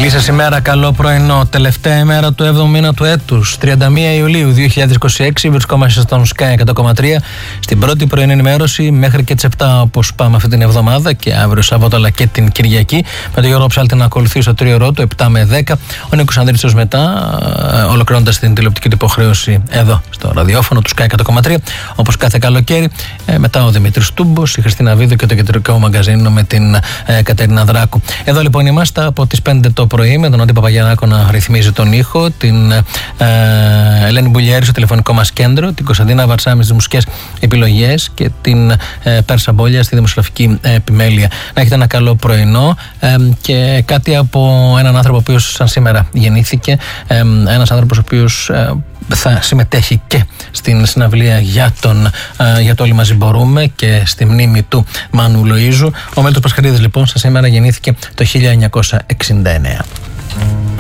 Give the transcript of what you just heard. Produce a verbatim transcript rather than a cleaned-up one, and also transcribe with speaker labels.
Speaker 1: Λύσες ημέρα, καλό πρωινό. Τελευταία ημέρα του έβδομου μήνα του έτους, τριάντα μία Ιουλίου δύο χιλιάδες είκοσι έξι. Βρισκόμαστε στον Sky εκατό κόμμα τρία στην πρώτη πρωινή ενημέρωση μέχρι και τις επτά, όπως πάμε αυτή την εβδομάδα και αύριο Σάββατο αλλά και την Κυριακή. Με τον Γιώργο Ψάλτη να ακολουθεί στο τρίωρο του επτά με δέκα. Ο Νίκος Ανδρίτσος μετά, ολοκληρώνοντας την τηλεοπτική του υποχρέωση εδώ στο ραδιόφωνο του Sky εκατό κόμμα τρία. Όπως κάθε καλοκαίρι, μετά ο Δημήτρης Τούμπος, η Χριστίνα Βίδου και το κεντρικό μαγκαζίνο με την ε, Κατερίνα Δράκου. Εδώ λοιπόν είμαστε από τις πέντε το πρωί με τον Όντι Παπαγιαννάκο να ρυθμίζει τον ήχο, την ε, Ελένη Μπουλιέρη στο τηλεφωνικό μας κέντρο, την Κωνσταντίνα Βαρσάμι στις μουσικές επιλογές και την ε, Πέρσα Μπόλια στη δημοσιογραφική ε, επιμέλεια. Να έχετε ένα καλό πρωινό ε, και κάτι από έναν άνθρωπο ο οποίος σαν σήμερα γεννήθηκε, ε, ένας άνθρωπος ο οποίος ε, θα συμμετέχει και στην συναυλία για, τον, ε, για το Όλοι Μαζί Μπορούμε και στη μνήμη του Μάνου Λοΐζου. Ο Μέλτος Πασχαρίδης λοιπόν σαν σήμερα γεννήθηκε το χίλια εννιακόσια εξήντα εννέα.